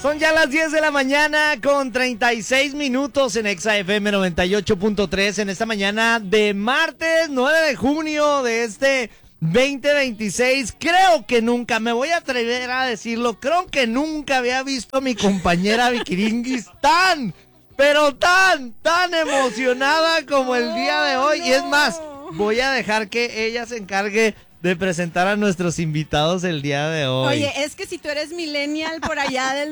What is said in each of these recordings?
Son ya las 10 de la mañana con 36 minutos en Exa FM 98.3 en esta mañana de martes 9 de junio de este 2026. Creo que nunca, me voy a atrever a decirlo, creo que nunca había visto a mi compañera Vikiringis tan emocionada como el día de hoy. Y es más, voy a dejar que ella se encargue de presentar a nuestros invitados el día de hoy. Oye, es que si tú eres millennial por allá del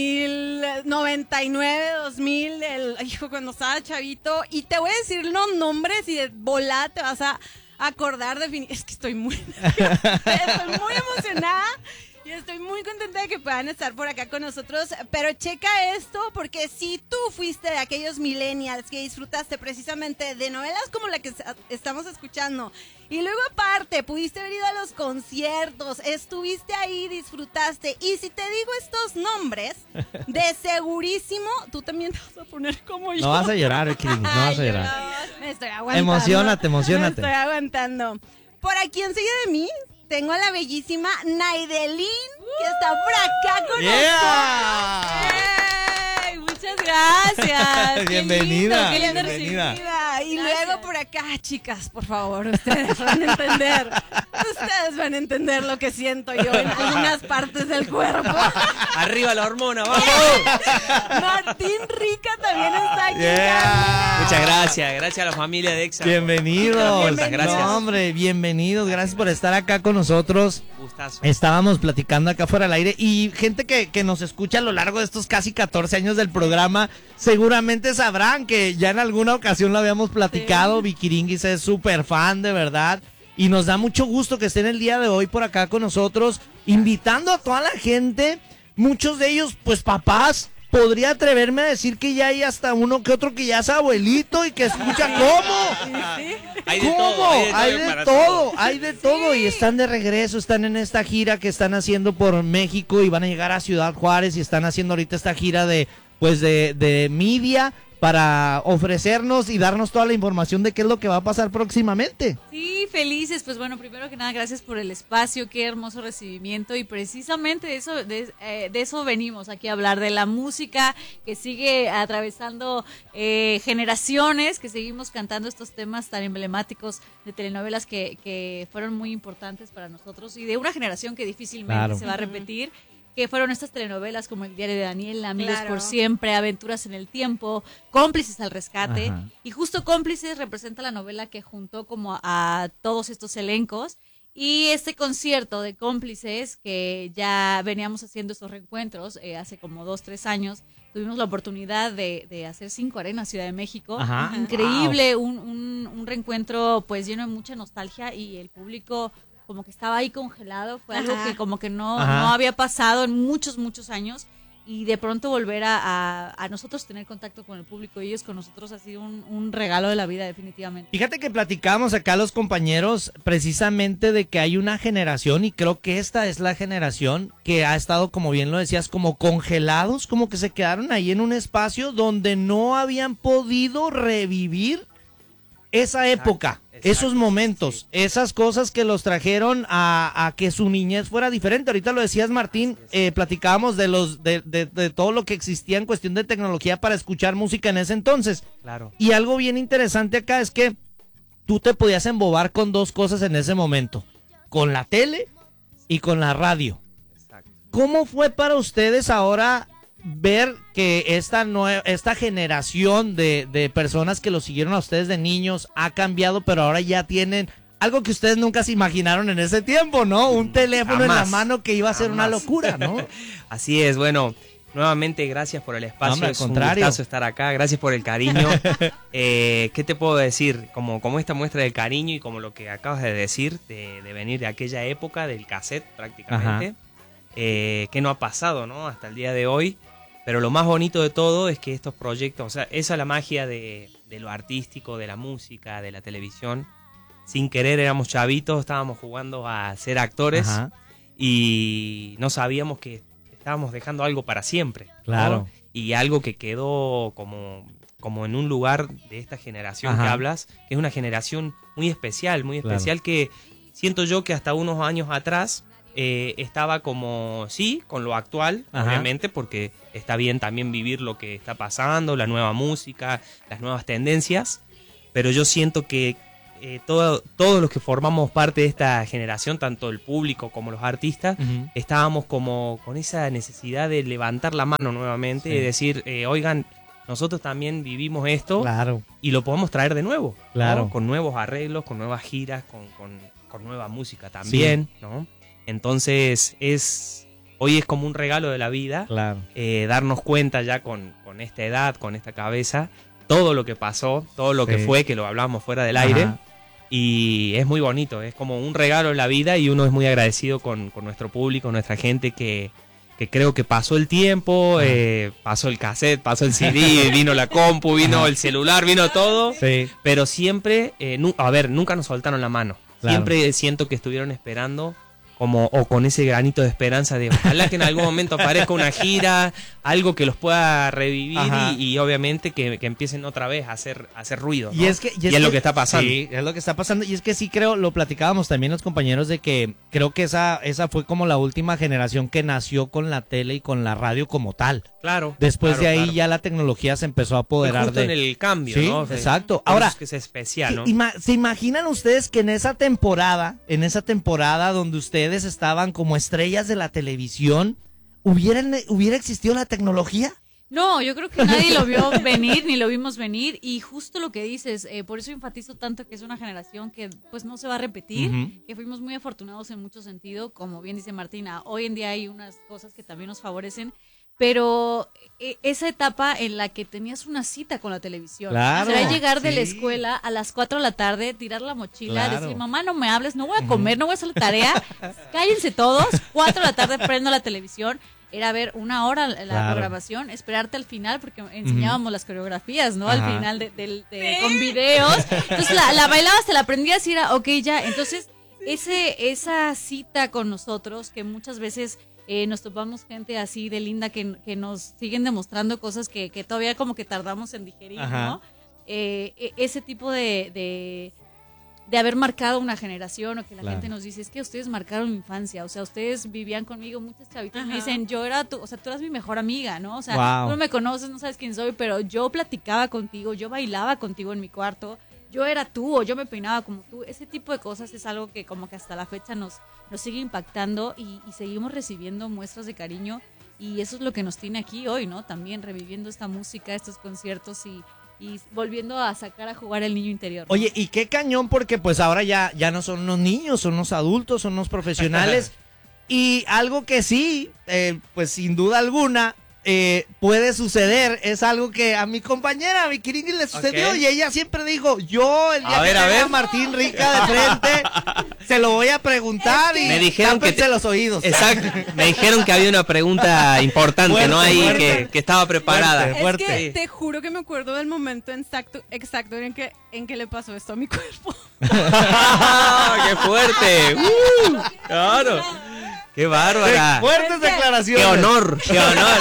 2099, 2000, cuando estaba chavito, y te voy a decir los nombres y de volada te vas a acordar es que estoy muy emocionada. Y estoy muy contenta de que puedan estar por acá con nosotros, pero checa esto, porque si tú fuiste de aquellos millennials que disfrutaste precisamente de novelas como la que estamos escuchando, y luego aparte pudiste haber ido a los conciertos, estuviste ahí, disfrutaste, y si te digo estos nombres, de segurísimo, tú también te vas a poner como yo. No vas a llorar, Kirin, no vas a llorar. Me estoy aguantando. Emocionate. Me estoy aguantando. Por aquí enseguida de mí tengo a la bellísima Naidelin, que está por acá con nosotros. ¡Ey! Muchas gracias. Bienvenida. Qué lindo Bienvenida. Y luego por acá, chicas, por favor, ustedes van a entender. Ustedes van a entender lo que siento yo en algunas partes del cuerpo. Arriba la hormona, vamos. Martín Rica también está aquí. Muchas gracias a la familia de Exa. Bienvenidos. Muchas gracias. No, hombre, bienvenidos. Gracias por estar acá con nosotros. Gustazo. Estábamos platicando acá fuera del aire y gente que nos escucha a lo largo de estos casi 14 años del programa seguramente sabrán que ya en alguna ocasión lo habíamos platicado. Sí. Vikiringis es súper fan, de verdad. Y nos da mucho gusto que estén el día de hoy por acá con nosotros, invitando a toda la gente, muchos de ellos, pues papás. Podría atreverme a decir que ya hay hasta uno que otro que ya es abuelito y que escucha cómo. Hay de todo. Y están de regreso, están en esta gira que están haciendo por México y van a llegar a Ciudad Juárez y están haciendo ahorita esta gira de media para ofrecernos y darnos toda la información de qué es lo que va a pasar próximamente. Sí, felices. Pues bueno, primero que nada, gracias por el espacio, qué hermoso recibimiento, y precisamente de eso venimos aquí a hablar, de la música que sigue atravesando generaciones, que seguimos cantando estos temas tan emblemáticos de telenovelas que fueron muy importantes para nosotros y de una generación que difícilmente se va a repetir. Que fueron estas telenovelas como El diario de Daniel, Amigos por siempre, Aventuras en el tiempo, Cómplices al rescate. Ajá. Y justo Cómplices representa la novela que juntó como a todos estos elencos. Y este concierto de Cómplices, que ya veníamos haciendo estos reencuentros hace como 2-3 años, tuvimos la oportunidad de hacer 5 Arenas, Ciudad de México. Ajá. Increíble, wow. un reencuentro pues lleno de mucha nostalgia, y el público como que estaba ahí congelado. Fue algo que como que no había pasado en muchos años, y de pronto volver a nosotros tener contacto con el público y ellos con nosotros ha sido un regalo de la vida, definitivamente. Fíjate que platicábamos acá los compañeros precisamente de que hay una generación, y creo que esta es la generación que ha estado, como bien lo decías, como congelados, como que se quedaron ahí en un espacio donde no habían podido revivir esa época. Esos momentos, esas cosas que los trajeron a que su niñez fuera diferente. Ahorita lo decías, Martín, platicábamos de todo lo que existía en cuestión de tecnología para escuchar música en ese entonces. Claro. Y algo bien interesante acá es que tú te podías embobar con dos cosas en ese momento, con la tele y con la radio. Exacto. ¿Cómo fue para ustedes ahora ver que esta generación de personas que los siguieron a ustedes de niños ha cambiado, pero ahora ya tienen algo que ustedes nunca se imaginaron en ese tiempo, ¿no? Un teléfono en la mano que iba a ser una locura, ¿no? Así es, bueno, nuevamente gracias por el espacio, no, es un gustazo estar acá, gracias por el cariño. ¿Qué te puedo decir? Como esta muestra del cariño y como lo que acabas de decir, de venir de aquella época, del cassette prácticamente, que no ha pasado, ¿no? Hasta el día de hoy. Pero lo más bonito de todo es que estos proyectos, o sea, esa es la magia de lo artístico, de la música, de la televisión. Sin querer éramos chavitos, estábamos jugando a ser actores. Ajá. Y no sabíamos que estábamos dejando algo para siempre. Claro. ¿No? Y algo que quedó como en un lugar de esta generación que hablas, que es una generación muy especial, que siento yo que hasta unos años atrás estaba como, sí, con lo actual, Ajá. obviamente, porque está bien también vivir lo que está pasando, la nueva música, las nuevas tendencias, pero yo siento que todos los que formamos parte de esta generación, tanto el público como los artistas, estábamos como con esa necesidad de levantar la mano nuevamente y decir, oigan, nosotros también vivimos esto Claro. y lo podemos traer de nuevo, ¿no? Claro. Con nuevos arreglos, con nuevas giras, con nueva música también, ¿no? Entonces hoy es como un regalo de la vida, Claro. darnos cuenta ya con esta edad, con esta cabeza, todo lo que pasó, todo lo que fue, que lo hablábamos fuera del aire. Ajá. Y es muy bonito, es como un regalo en la vida y uno es muy agradecido con nuestro público, nuestra gente que creo que pasó el tiempo, pasó el cassette, pasó el CD, vino la compu, vino el celular, vino todo, Sí. pero siempre, nunca nos soltaron la mano. Claro. Siempre siento que estuvieron esperando o con ese granito de esperanza de ojalá que en algún momento aparezca una gira, algo que los pueda revivir y obviamente que empiecen otra vez a hacer ruido, ¿no? Y es lo que está pasando. Sí, es lo que está pasando. Y es que sí creo, lo platicábamos también los compañeros, de que creo que esa fue como la última generación que nació con la tele y con la radio como tal. Claro. Después claro, de ahí claro. ya la tecnología se empezó a apoderar Justo de... en el cambio, Sí, ¿no? exacto. Por Ahora, eso es que es especial, ¿no? ¿se imaginan ustedes que en esa temporada donde ustedes estaban como estrellas de la televisión, hubiera existido la tecnología? No, yo creo que nadie lo vio venir, ni lo vimos venir, y justo lo que dices, por eso enfatizo tanto que es una generación que pues no se va a repetir, que fuimos muy afortunados en mucho sentido, como bien dice Martina, hoy en día hay unas cosas que también nos favorecen, pero esa etapa en la que tenías una cita con la televisión, Claro, será llegar de la sí. escuela a las 4 de la tarde, tirar la mochila, Claro. decir, mamá, no me hables, no voy a comer, no voy a hacer la tarea, cállense todos, 4 de la tarde prendo la televisión. Era ver una hora la Claro. programación, esperarte al final, porque enseñábamos las coreografías, ¿no? Ajá. Al final con videos. Entonces la bailabas, te la aprendías y era, ok, ya. Entonces, esa cita con nosotros, que muchas veces nos topamos gente así de linda que nos siguen demostrando cosas que todavía como que tardamos en digerir, Ajá. ¿no? Ese tipo de haber marcado una generación, o que la Claro. gente nos dice, es que ustedes marcaron mi infancia, o sea, ustedes vivían conmigo, muchas chavitas me Ajá. dicen, tú eras mi mejor amiga, ¿no? O sea, Wow. tú no me conoces, no sabes quién soy, pero yo platicaba contigo, yo bailaba contigo en mi cuarto, yo era tú, o yo me peinaba como tú. Ese tipo de cosas es algo que como que hasta la fecha nos sigue impactando y seguimos recibiendo muestras de cariño, y eso es lo que nos tiene aquí hoy, ¿no? También reviviendo esta música, estos conciertos y volviendo a sacar a jugar el niño interior, ¿no? Oye, y qué cañón, porque pues ahora ya no son unos niños, son unos adultos, son unos profesionales. Y algo que sí, pues sin duda alguna, puede suceder, es algo que a mi compañera, a mi Kiringui, le sucedió. Ok. Y ella siempre dijo, yo el día A que ver, a tenga ver. a Martín Rica de frente, se lo voy a preguntar y Me dijeron que tápense los oídos. Exacto. Me dijeron que había una pregunta importante, Fuerte, ¿no? Ahí fuerte. que estaba preparada. Fuerte. Es que Sí. te juro que me acuerdo del momento exacto en que le pasó esto a mi cuerpo. ¡Qué fuerte! Claro. ¡Qué bárbara! Fuertes Es que- declaraciones. ¡Qué honor! ¡Qué honor!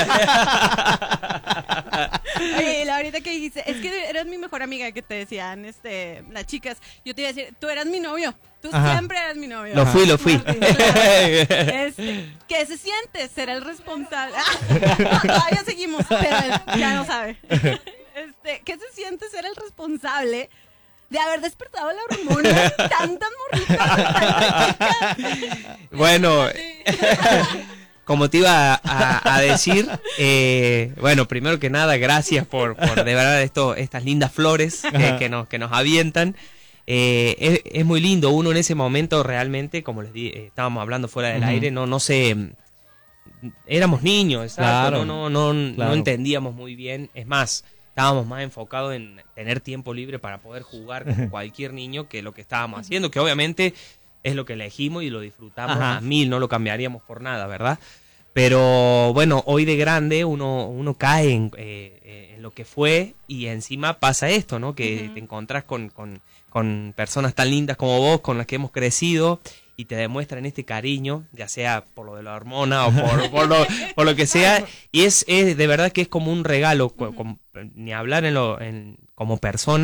Oye, la ahorita que dijiste, es que eres mi mejor amiga, que te decían las chicas. Yo te iba a decir, tú eras mi novio. Tú Ajá. siempre eras mi novio. Lo fui. Martín, claro. ¿Qué se siente ser el responsable? Todavía seguimos, pero él ya no sabe. ¿Qué se siente ser el responsable de haber despertado la hormona en tantas morritas, tantas chicas? Bueno, como te iba a decir, bueno, primero que nada, gracias por de verdad estas lindas flores que nos avientan. Es muy lindo, uno en ese momento realmente, como les dije, estábamos hablando fuera del aire, no sé, éramos niños, exacto, Claro, no claro. entendíamos muy bien, es más, estábamos más enfocados en tener tiempo libre para poder jugar con cualquier niño que lo que estábamos haciendo, que obviamente es lo que elegimos y lo disfrutamos Ajá. a mil, no lo cambiaríamos por nada, ¿verdad? Pero bueno, hoy de grande uno cae en lo que fue y encima pasa esto, ¿no? Que te encontrás con personas tan lindas como vos, con las que hemos crecido y te demuestran este cariño, ya sea por lo de la hormona o por lo que sea. Y es de verdad que es como un regalo, ni hablar como persona,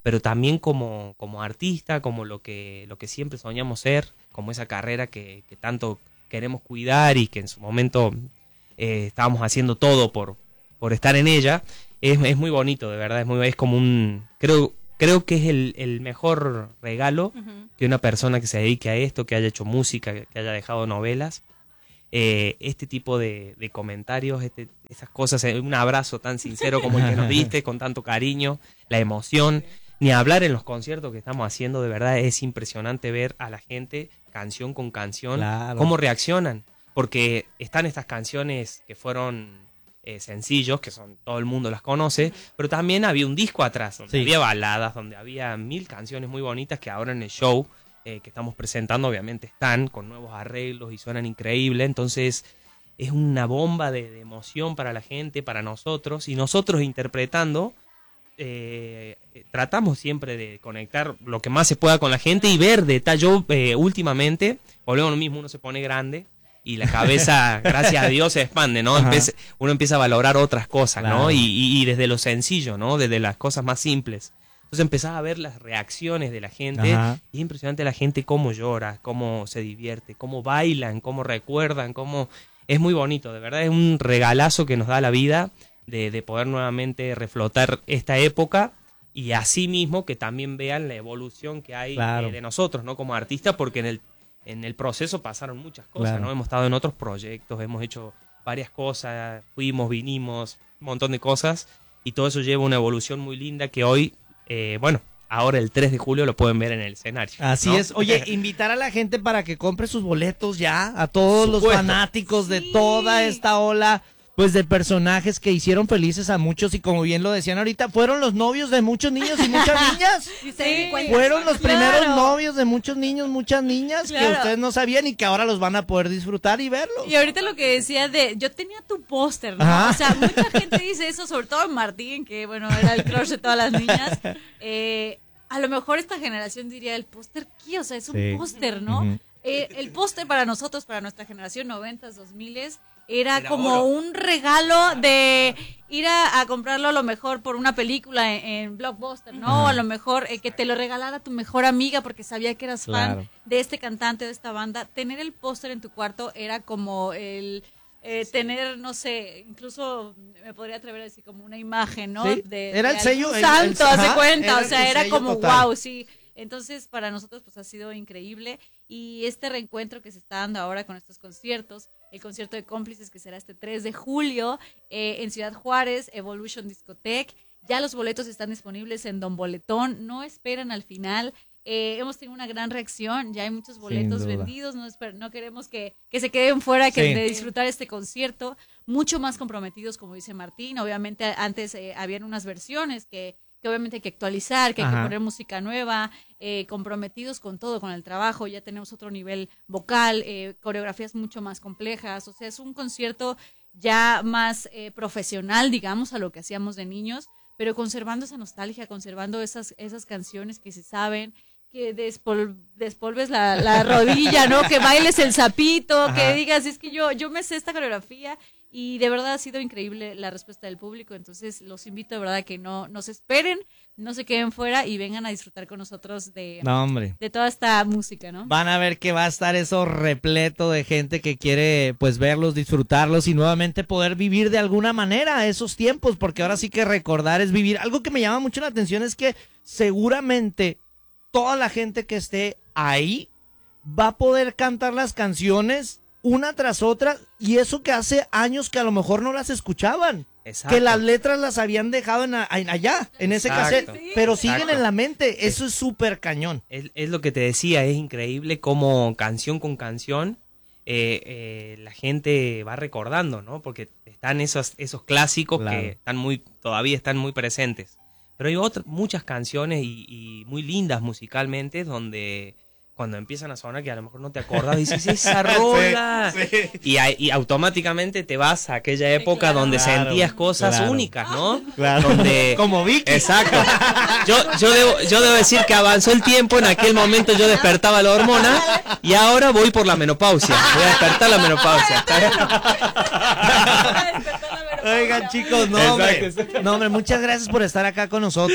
pero también como artista, como lo que siempre soñamos ser, como esa carrera que tanto queremos cuidar y que en su momento estábamos haciendo todo por estar en ella. Es muy bonito, de verdad, es como creo que es el mejor regalo que una persona que se dedique a esto, que haya hecho música, que haya dejado novelas, este tipo de comentarios, esas cosas, un abrazo tan sincero como el que nos diste, con tanto cariño, la emoción, ni hablar en los conciertos que estamos haciendo, de verdad es impresionante ver a la gente, canción con canción, Claro. cómo reaccionan, porque están estas canciones que fueron sencillos, que todo el mundo las conoce, pero también había un disco atrás, donde Sí. había baladas, donde había 1000 canciones muy bonitas que ahora en el show que estamos presentando obviamente están con nuevos arreglos y suenan increíble. Entonces es una bomba de emoción para la gente, para nosotros, y nosotros interpretando tratamos siempre de conectar lo que más se pueda con la gente y ver detalles. Yo últimamente, volvemos a lo mismo, uno se pone grande y la cabeza, gracias a Dios, se expande, ¿no? Uno empieza a valorar otras cosas, Claro. ¿no? Y desde lo sencillo, ¿no? Desde las cosas más simples. Entonces empezás a ver las reacciones de la gente. Ajá. Y es impresionante la gente cómo llora, cómo se divierte, cómo bailan, cómo recuerdan, cómo... Es muy bonito, de verdad es un regalazo que nos da la vida de poder nuevamente reflotar esta época y así mismo que también vean la evolución que hay Claro. de nosotros, ¿no? Como artistas, porque en el proceso pasaron muchas cosas, Claro. ¿no? Hemos estado en otros proyectos, hemos hecho varias cosas, fuimos, vinimos, un montón de cosas, y todo eso lleva una evolución muy linda que hoy, ahora el 3 de julio lo pueden ver en el escenario. Así ¿no? es. Oye, invitar a la gente para que compre sus boletos ya, a todos los Supuesto. fanáticos de Sí. toda esta ola, pues de personajes que hicieron felices a muchos y como bien lo decían ahorita, fueron los novios de muchos niños y muchas niñas. Y ustedes Sí. ni cuenta. Fueron los Claro. primeros novios de muchos niños, muchas niñas que Claro. ustedes no sabían y que ahora los van a poder disfrutar y verlos. Y ahorita lo que decía yo tenía tu póster, ¿no? Ajá. O sea, mucha gente dice eso, sobre todo Martín, que bueno, era el crush de todas las niñas. A lo mejor esta generación diría, ¿el póster qué? O sea, es un Sí. póster, ¿no? Ujú. El póster para nosotros, para nuestra generación 90s, 2000s, era como oro. un regalo de ir a comprarlo a lo mejor por una película en Blockbuster, ¿no? Ajá. O a lo mejor que te lo regalara tu mejor amiga porque sabía que eras fan Claro. de este cantante, de esta banda. Tener el póster en tu cuarto era como el tener, no sé, incluso me podría atrever a decir como una imagen, ¿no? Sí, era el algún sello, santo, el- haz de ajá, cuenta, era o sea, el era sello como total. wow, sí. Entonces, para nosotros, pues ha sido increíble. Y este reencuentro que se está dando ahora con estos conciertos, el concierto de Cómplices que será este 3 de julio en Ciudad Juárez, Evolution Discotech. Ya los boletos están disponibles en Don Boletón. No esperan al final. Hemos tenido una gran reacción. Ya hay muchos boletos duda. vendidos. No queremos que se queden fuera Sí. de disfrutar este concierto. Mucho más comprometidos, como dice Martín. Obviamente, antes habían unas versiones que obviamente hay que actualizar, que hay que Ajá. poner música nueva, comprometidos con todo, con el trabajo, ya tenemos otro nivel vocal, coreografías mucho más complejas, o sea, es un concierto ya más profesional, digamos, a lo que hacíamos de niños, pero conservando esa nostalgia, conservando esas canciones que se saben, que despolves la rodilla, ¿no? Que bailes el sapito, Ajá. que digas, es que yo me sé esta coreografía. Y de verdad ha sido increíble la respuesta del público, entonces los invito de verdad a que no se esperen, no se queden fuera y vengan a disfrutar con nosotros de No, hombre. toda esta música, ¿no? Van a ver que va a estar eso repleto de gente que quiere pues verlos, disfrutarlos y nuevamente poder vivir de alguna manera esos tiempos, porque ahora sí que recordar es vivir. Algo que me llama mucho la atención es que seguramente toda la gente que esté ahí va a poder cantar las canciones una tras otra y eso que hace años que a lo mejor no las escuchaban. Exacto. Que las letras las habían dejado allá, en ese Exacto. cassette, pero siguen Exacto. en la mente. Eso es súper cañón. Es lo que te decía, es increíble cómo canción con canción la gente va recordando, ¿no? Porque están esos clásicos Claro. que todavía están muy presentes. Pero hay muchas canciones y muy lindas musicalmente donde cuando empiezan a sonar que a lo mejor no te acordás, dices, esa rola. Y automáticamente te vas a aquella época claro. donde Claro, sentías cosas claro. únicas, ¿no? Claro. Donde, Como Vicky. Exacto. Yo debo decir que avanzó el tiempo, en aquel momento yo despertaba la hormona y ahora voy por la menopausia. Voy a despertar la menopausia. Oigan, chicos, no, hombre, muchas gracias por estar acá con nosotros.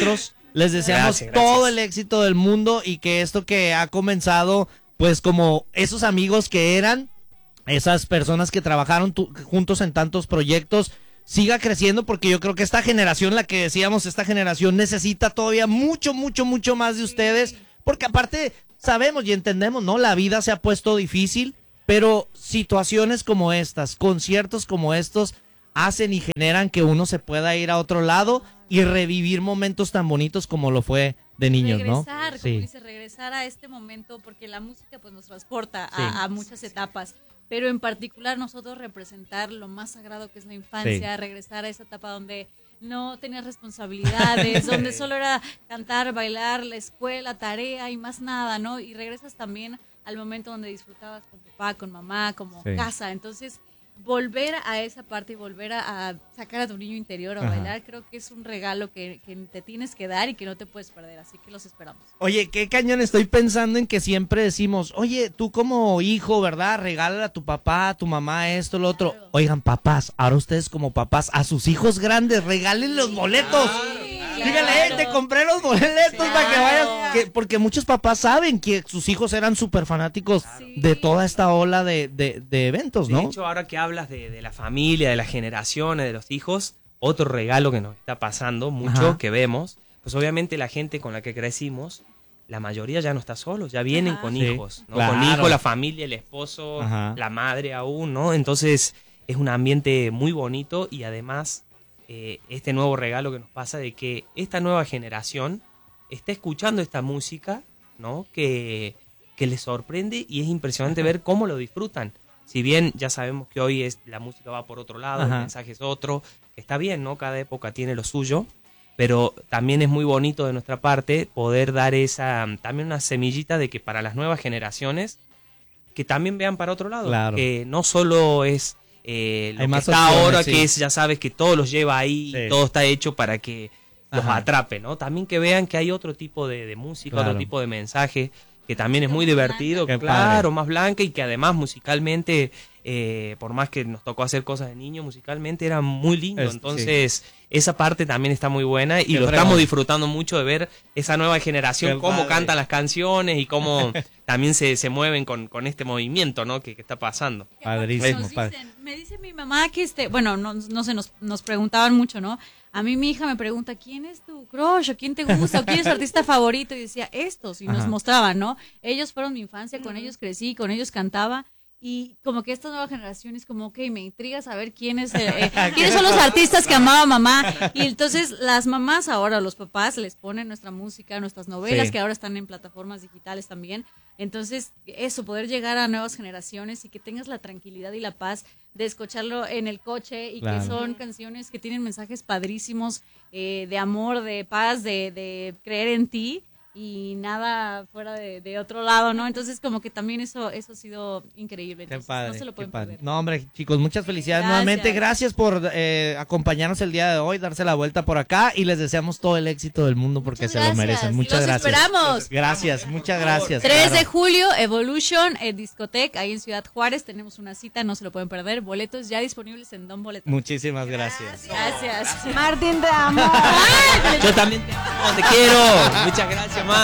Les deseamos Gracias. todo el éxito del mundo y que esto que ha comenzado, pues como esos amigos que eran, esas personas que trabajaron juntos en tantos proyectos, siga creciendo, porque yo creo que esta generación, la que decíamos, esta generación necesita todavía mucho, mucho, mucho más de ustedes, porque aparte sabemos y entendemos, ¿no? La vida se ha puesto difícil, pero situaciones como estas, conciertos como estos, hacen y generan que uno se pueda ir a otro lado y revivir momentos tan bonitos como lo fue de niños, regresar, ¿no? como dice, regresar a este momento, porque la música pues nos transporta a muchas etapas, pero en particular nosotros representar lo más sagrado que es la infancia, regresar a esa etapa donde no tenías responsabilidades, donde solo era cantar, bailar, la escuela, tarea y más nada, ¿no? Y regresas también al momento donde disfrutabas con papá, con mamá, como casa. Entonces, volver a esa parte y volver a sacar a tu niño interior a bailar, creo que es un regalo que te tienes que dar y que no te puedes perder, así que los esperamos. Oye, qué cañón, estoy pensando en que siempre decimos, oye, tú como hijo, ¿verdad? Regálale a tu papá, a tu mamá esto, lo otro. Oigan, papás, ahora ustedes como papás, a sus hijos grandes, regalen los boletos. Dígale, te compré los boletos para que vayas. Porque muchos papás saben que sus hijos eran súper fanáticos de toda esta ola de eventos, ¿no? De hecho, ahora que hablas de la familia, de las generaciones, de los hijos, otro regalo que nos está pasando mucho, que vemos, pues obviamente la gente con la que crecimos, la mayoría ya no está solo, ya vienen con hijos, ¿no? Claro. Con hijos, la familia, el esposo, la madre aún, ¿no? Entonces es un ambiente muy bonito y además este nuevo regalo que nos pasa de que esta nueva generación está escuchando esta música, ¿no? Que les sorprende y es impresionante ver cómo lo disfrutan. Si bien ya sabemos que hoy la música va por otro lado, el mensaje es otro, está bien, ¿no? Cada época tiene lo suyo, pero también es muy bonito de nuestra parte poder dar también una semillita de que para las nuevas generaciones, que también vean para otro lado, que no solo es lo que está ahora, que es, ya sabes, que todo los lleva ahí, y todo está hecho para que los atrape, ¿no? También que vean que hay otro tipo de música, otro tipo de mensaje, que también es muy divertido, claro, más blanca, y que además musicalmente, por más que nos tocó hacer cosas de niño, musicalmente era muy lindo, entonces esa parte también está muy buena y lo estamos disfrutando mucho de ver esa nueva generación, cómo cantan las canciones y cómo también se mueven con este movimiento, ¿no? que está pasando. Padrísimo. Me dice mi mamá que bueno, no sé, nos preguntaban mucho, ¿no? A mí mi hija me pregunta, ¿quién es tu crush? ¿O quién te gusta? ¿O quién es tu artista favorito? Y decía, estos, y nos mostraban, ¿no? Ellos fueron mi infancia, con ellos crecí, con ellos cantaba. Y como que esta nueva generación es como, ok, me intriga saber quiénes son los artistas que amaba mamá. Y entonces las mamás ahora, los papás, les ponen nuestra música, nuestras novelas, que ahora están en plataformas digitales también. Entonces, eso, poder llegar a nuevas generaciones y que tengas la tranquilidad y la paz de escucharlo en el coche y que son canciones que tienen mensajes padrísimos de amor, de paz, de creer en ti. Y nada fuera de otro lado, ¿no? Entonces, como que también eso ha sido increíble. Entonces, qué padre, no se lo pueden perder. No, hombre, chicos, muchas felicidades nuevamente. Gracias por acompañarnos el día de hoy, darse la vuelta por acá y les deseamos todo el éxito del mundo porque se lo merecen. Muchas gracias. Los esperamos. Gracias, muchas gracias. 3 de julio, Evolution, Discoteca, ahí en Ciudad Juárez. Tenemos una cita, no se lo pueden perder. Boletos ya disponibles en Don Boletos. Muchísimas gracias. Gracias. Martín, te amo. Yo también te amo, te quiero. Muchas gracias, ma.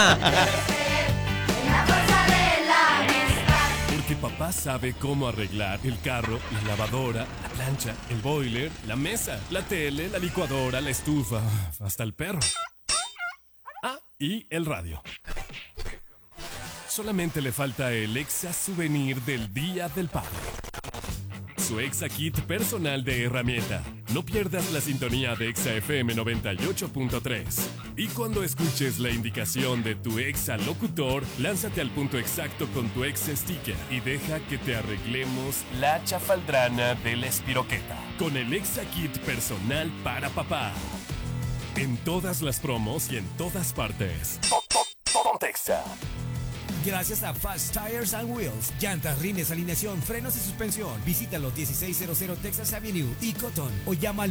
Porque papá sabe cómo arreglar el carro, la lavadora, la plancha, el boiler, la mesa, la tele, la licuadora, la estufa, hasta el perro. Ah, y el radio. Solamente le falta el Exa Souvenir del Día del Padre. Su Exa Kit personal de herramienta. No pierdas la sintonía de Exa FM 98.3. Y cuando escuches la indicación de tu Exa locutor, lánzate al punto exacto con tu Exa sticker y deja que te arreglemos la chafaldrana de la espiroqueta. Con el Exa Kit personal para papá. En todas las promos y en todas partes. Ponte Exa. Gracias a Fast Tires and Wheels, llantas, rines, alineación, frenos y suspensión. Visítalo 1600 Texas Avenue y Cotton o llama al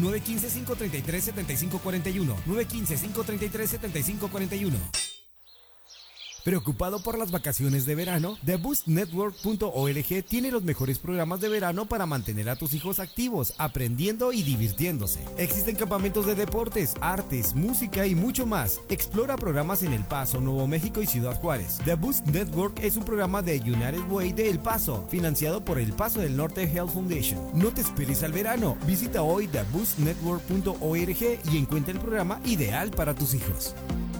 915-533-7541. 915-533-7541. ¿Preocupado por las vacaciones de verano? TheBoostNetwork.org tiene los mejores programas de verano para mantener a tus hijos activos, aprendiendo y divirtiéndose. Existen campamentos de deportes, artes, música y mucho más. Explora programas en El Paso, Nuevo México y Ciudad Juárez. The Boost Network es un programa de United Way de El Paso, financiado por El Paso del Norte Health Foundation. No te esperes al verano. Visita hoy TheBoostNetwork.org y encuentra el programa ideal para tus hijos.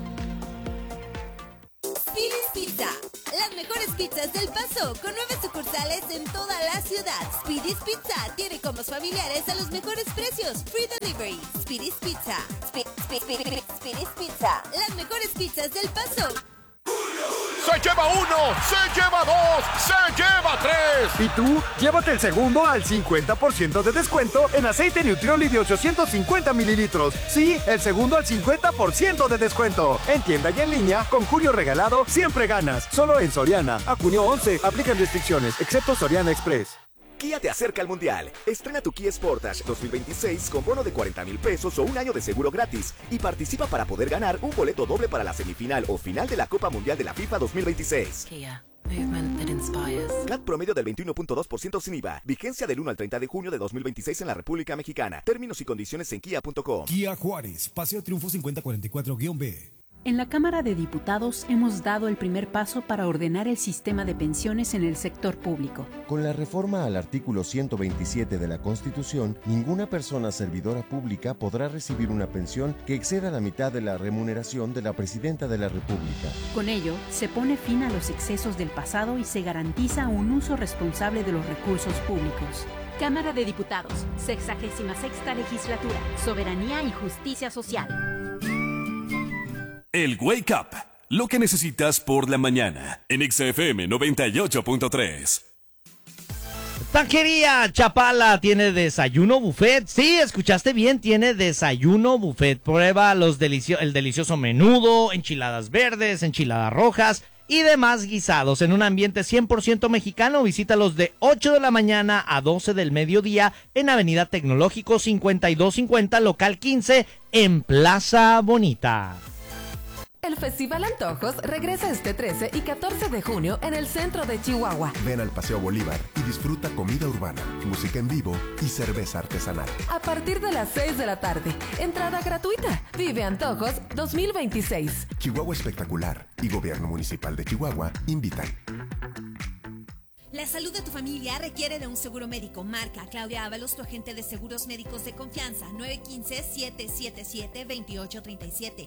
Speedy's Pizza, las mejores pizzas del Paso, con 9 sucursales en toda la ciudad. Speedy's Pizza tiene combos familiares a los mejores precios. Free delivery. Speedy's Pizza. Speedy's Pizza, las mejores pizzas del Paso. ¡Se lleva uno! ¡Se lleva dos! ¡Se lleva tres! Y tú, llévate el segundo al 50% de descuento en aceite Nutrioli de 850 mililitros. Sí, el segundo al 50% de descuento. En tienda y en línea, con Julio Regalado, siempre ganas. Solo en Soriana. A junio 11, aplican restricciones, excepto Soriana Express. Kia te acerca al Mundial. Estrena tu Kia Sportage 2026 con bono de 40,000 pesos o un año de seguro gratis y participa para poder ganar un boleto doble para la semifinal o final de la Copa Mundial de la FIFA 2026. Kia, movement that inspires. CAT promedio del 21.2% sin IVA. Vigencia del 1 al 30 de junio de 2026 en la República Mexicana. Términos y condiciones en kia.com. Kia Juárez, Paseo Triunfo 5044-B. En la Cámara de Diputados hemos dado el primer paso para ordenar el sistema de pensiones en el sector público. Con la reforma al artículo 127 de la Constitución, ninguna persona servidora pública podrá recibir una pensión que exceda la mitad de la remuneración de la Presidenta de la República. Con ello, se pone fin a los excesos del pasado y se garantiza un uso responsable de los recursos públicos. Cámara de Diputados, 66ª Legislatura, Soberanía y Justicia Social. El Wake Up, lo que necesitas por la mañana, en XFM 98.3. Taquería Chapala tiene desayuno buffet. Sí, escuchaste bien, tiene desayuno buffet. Prueba el delicioso menudo, enchiladas verdes, enchiladas rojas y demás guisados en un ambiente 100% mexicano. Visítalos de 8 de la mañana a 12 del mediodía en Avenida Tecnológico 5250, local 15, en Plaza Bonita. El Festival Antojos regresa este 13 y 14 de junio en el centro de Chihuahua. Ven al Paseo Bolívar y disfruta comida urbana, música en vivo y cerveza artesanal. A partir de las 6 de la tarde, entrada gratuita. Vive Antojos 2026. Chihuahua Espectacular y Gobierno Municipal de Chihuahua invitan. La salud de tu familia requiere de un seguro médico. Marca Claudia Ábalos, tu agente de seguros médicos de confianza. 915-777-2837.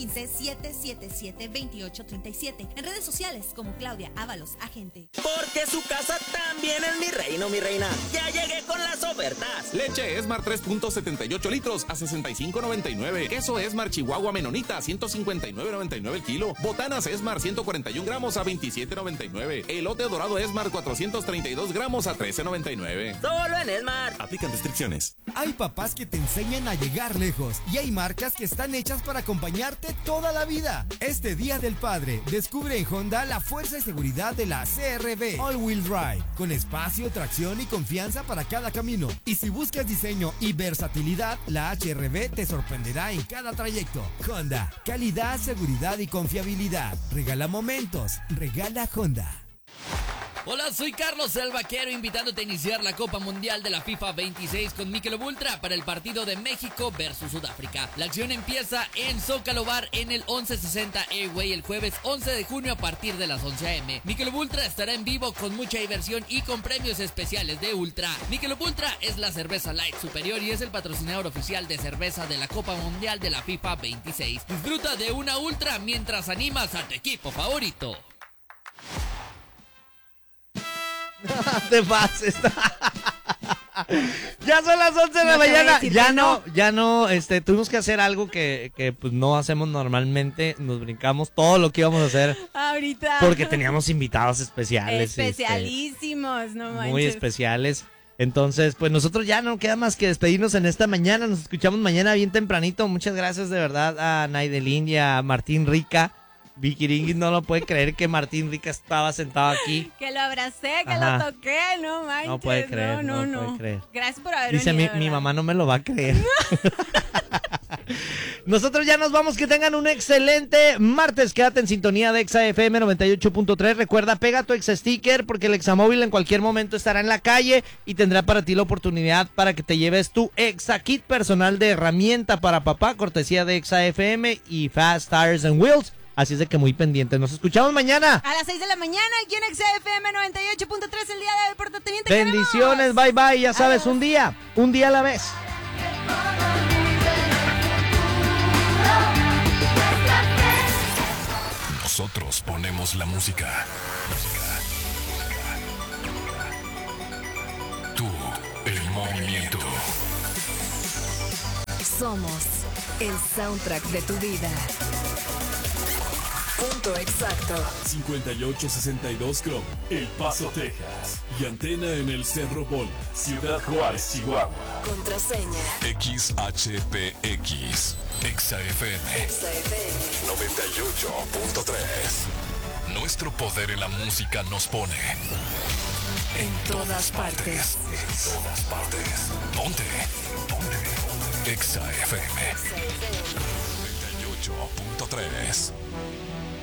915-777-2837. En redes sociales como Claudia Ábalos, agente. Porque su casa también es mi reino, mi reina. Ya llegué con las ofertas. Leche Esmar 3.78 litros a $65.99. Queso Esmar Chihuahua Menonita a $159.99 el kilo. Botanas Esmar 141 gramos a $27.99. Elote dorado Esmar 432 gramos a $13.99. Solo en Esmar. Aplican restricciones. Hay papás que te enseñan a llegar lejos y hay marcas que están hechas para acompañarte toda la vida. Este Día del Padre, descubre en Honda la fuerza y seguridad de la CR-V All Wheel Drive, con espacio, tracción y confianza para cada camino. Y si buscas diseño y versatilidad, la HR-V te sorprenderá en cada trayecto. Honda, calidad, seguridad y confiabilidad. Regala momentos, regala Honda. Hola, soy Carlos el Vaquero, invitándote a iniciar la Copa Mundial de la FIFA 26 con Michelob Ultra para el partido de México versus Sudáfrica. La acción empieza en Zócalo Bar en el 1160 Airway el jueves 11 de junio a partir de las 11 a.m. Michelob Ultra estará en vivo con mucha diversión y con premios especiales de Ultra. Michelob Ultra es la cerveza light superior y es el patrocinador oficial de cerveza de la Copa Mundial de la FIFA 26. Disfruta de una Ultra mientras animas a tu equipo favorito. Te pases. Ya son las 11 de la mañana. Ya no, tuvimos que hacer algo que pues no hacemos normalmente. Nos brincamos todo lo que íbamos a hacer ahorita. Porque teníamos invitados especiales. Especialísimos, no manches. Muy especiales. Entonces, pues nosotros ya no queda más que despedirnos en esta mañana. Nos escuchamos mañana bien tempranito. Muchas gracias de verdad a Naidelín y a Martín Rica. Vicky Ringis no lo puede creer que Martín Rica estaba sentado aquí. Que lo abracé, que lo toqué, no manches. No puede creer, no puede creer. Gracias por haber Dice, venido, mi mamá no me lo va a creer. Nosotros ya nos vamos, que tengan un excelente martes. Quédate en sintonía de Exa FM 98.3. Recuerda, pega tu Exa Sticker porque el Examóvil en cualquier momento estará en la calle y tendrá para ti la oportunidad para que te lleves tu Exa Kit personal de herramienta para papá, cortesía de Exa FM y Fast Tires and Wheels. Así es de que muy pendientes. Nos escuchamos mañana. A las 6 de la mañana, aquí en Exa FM 98.3, el día de hoy. Pórtate bien, te bendiciones, queremos. bye bye. Ya sabes, un día a la vez. Nosotros ponemos la música. Tú, el movimiento. Somos el soundtrack de tu vida. Punto exacto. 5862 Chrome, El Paso, Texas. Y antena en el Cerro Bola, Ciudad Juárez, Chihuahua. Contraseña. XHPX. Exa FM. 98.3. Nuestro poder en la música nos pone en todas partes. En todas partes. Ponte. Exa FM 98.3.